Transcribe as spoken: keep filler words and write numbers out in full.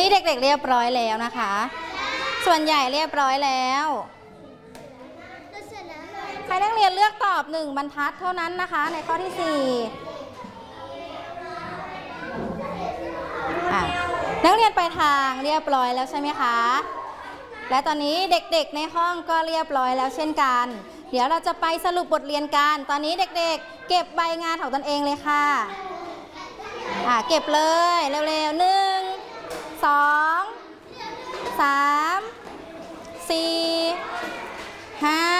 นี้เด็กๆเรียบร้อยแล้วนะคะส่วนใหญ่เรียบร้อยแล้วใครนักเรียนเลือกตอบหนึ่งบรรทัดเท่านั้นนะคะในข้อที่สี่นักเรียนไปทางเรียบร้อยแล้วใช่ไหมคะและตอนนี้เด็กๆในห้องก็เรียบร้อยแล้วเช่นกันเดี๋ยวเราจะไปสรุปบทเรียนกันตอนนี้เด็กๆเก็บใบงานของตนเองเลยค่ะอ่าเก็บเลยเร็วๆหนึ่งสองสามสี่ห้า